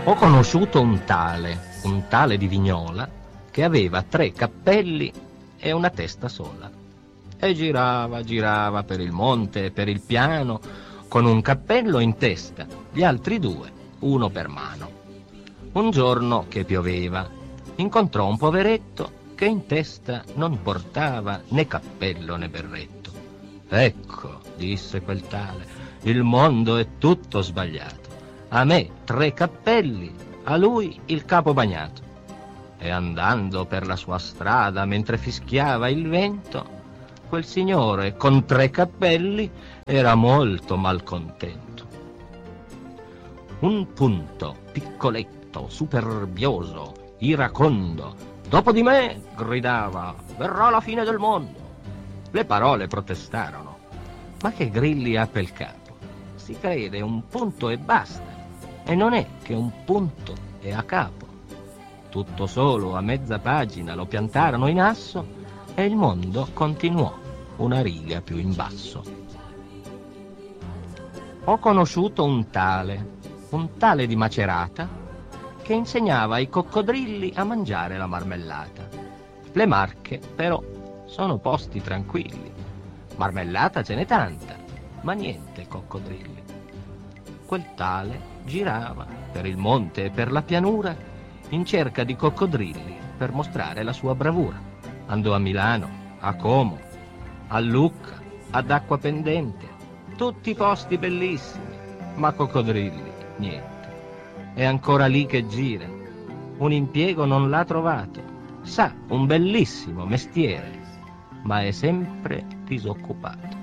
Ho conosciuto un tale di Vignola, che aveva 3 cappelli e una testa sola. E girava per il monte e per il piano, con un cappello in testa, gli altri 2, uno per mano. Un giorno che pioveva, incontrò un poveretto che in testa non portava né cappello né berretto. Ecco, disse quel tale, il mondo è tutto sbagliato. A me 3 cappelli, a lui il capo bagnato. E andando per la sua strada mentre fischiava il vento, quel signore con 3 cappelli era molto malcontento. Un punto piccoletto, superbioso, iracondo, dopo di me, gridava, verrà la fine del mondo. Le parole protestarono. Ma che grilli ha pel capo? Si crede un punto e basta, e non è che un punto e a capo. Tutto solo a mezza pagina lo piantarono in asso e il mondo continuò una riga più in basso. Ho conosciuto un tale di Macerata, che insegnava ai coccodrilli a mangiare la marmellata. Le Marche, però, sono posti tranquilli. Marmellata ce n'è tanta, ma niente coccodrilli. Quel tale girava per il monte e per la pianura in cerca di coccodrilli per mostrare la sua bravura. Andò a Milano, a Como, a Lucca, ad Acquapendente, tutti posti bellissimi, ma coccodrilli niente. È ancora lì che gira, un impiego non l'ha trovato, sa un bellissimo mestiere, ma è sempre disoccupato.